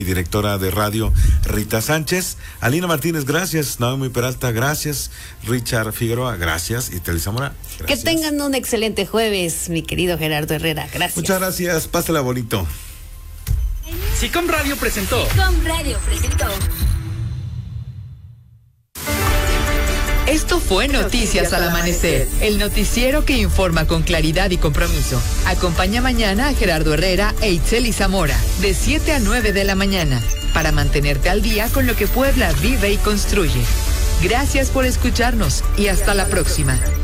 Directora de radio Rita Sánchez, Alina Martínez, gracias, Naomi Peralta, gracias, Richard Figueroa, gracias, y Telly Zamora, gracias. Que tengan un excelente jueves, mi querido Gerardo Herrera, gracias. Muchas gracias, pásala bonito. SICOM Radio presentó. Esto fue Noticias al Amanecer, el noticiero que informa con claridad y compromiso. Acompaña mañana a Gerardo Herrera e Itzel Zamora, de 7 a 9 de la mañana, para mantenerte al día con lo que Puebla vive y construye. Gracias por escucharnos y hasta la próxima.